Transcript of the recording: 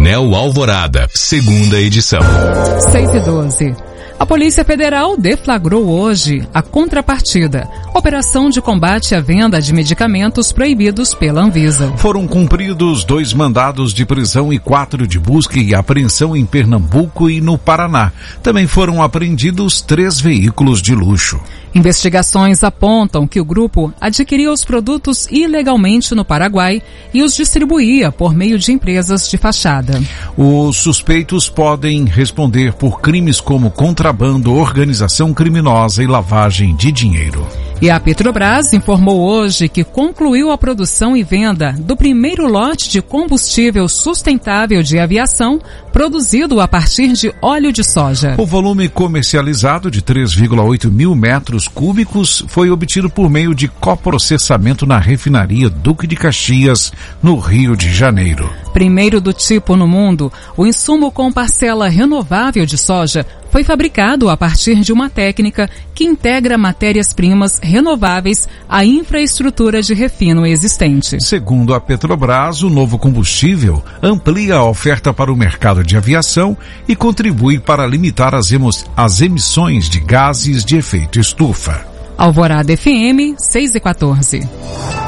Painel Alvorada, segunda edição. 6:12. A Polícia Federal deflagrou hoje a contrapartida, operação de combate à venda de medicamentos proibidos pela Anvisa. Foram cumpridos 2 mandados de prisão e 4 de busca e apreensão em Pernambuco e no Paraná. Também foram apreendidos 3 veículos de luxo. Investigações apontam que o grupo adquiria os produtos ilegalmente no Paraguai e os distribuía por meio de empresas de fachada. Os suspeitos podem responder por crimes como contrabando, organização criminosa e lavagem de dinheiro. E a Petrobras informou hoje que concluiu a produção e venda do primeiro lote de combustível sustentável de aviação produzido a partir de óleo de soja. O volume comercializado de 3,8 mil metros cúbicos foi obtido por meio de coprocessamento na refinaria Duque de Caxias, no Rio de Janeiro. Primeiro do tipo no mundo, o insumo com parcela renovável de soja foi fabricado a partir de uma técnica que integra matérias-primas renováveis à infraestrutura de refino existente. Segundo a Petrobras, o novo combustível amplia a oferta para o mercado de aviação e contribui para limitar as emissões de gases de efeito estufa. Alvorada FM, 6:14.